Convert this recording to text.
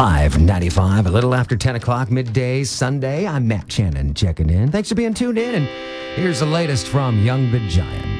Live 95, a little after 10 o'clock, midday, Sunday. I'm Matt Shannon checking in. Thanks for being tuned in. And here's the latest from Young the Giant.